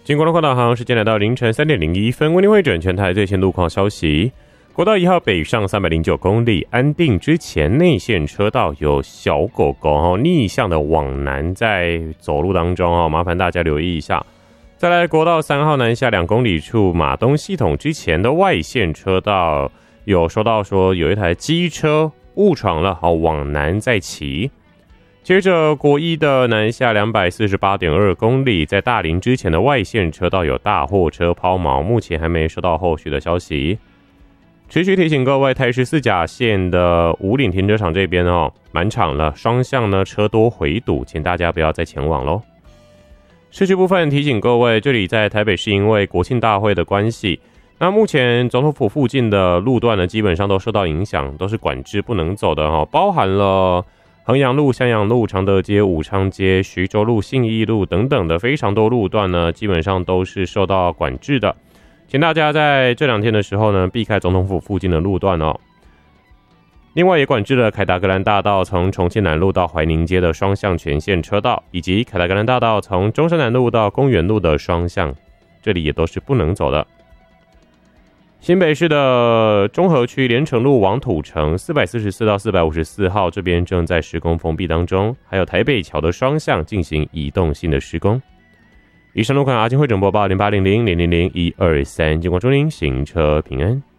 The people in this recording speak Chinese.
经过了国道航时间来到凌晨3点01分，为您会诊全台最新路况消息。国道1号北上309公里，安定之前内线车道有小狗狗逆向的往南在走路当中麻烦大家留意一下。再来国道3号南下2公里处马东系统之前的外线车道有收到说有一台机车误闯了往南在骑。接着国一的南下248.2公里，在大林之前的外线车道有大货车抛锚，目前还没收到后续的消息。持续提醒各位，台十四甲线的五岭停车场这边满场了，双向呢车多回堵，请大家不要再前往咯。市区部分提醒各位，这里在台北市因为国庆大会的关系，那目前总统府附近的路段呢基本上都受到影响，都是管制不能走的包含了衡阳路、襄阳路、常德街、武昌街、徐州路、信义路等等的非常多路段呢，基本上都是受到管制的。请大家在这2天的时候呢，避开总统府附近的路段哦。另外也管制了凯达格兰大道从重庆南路到怀宁街的双向全线车道，以及凯达格兰大道从中山南路到公园路的双向，这里也都是不能走的。新北市的中和区连城路往土城444到454号这边正在施工封闭当中，还有台北桥的双向进行移动性的施工。以上路况阿金会整播报0800000123，经过祝您行车平安。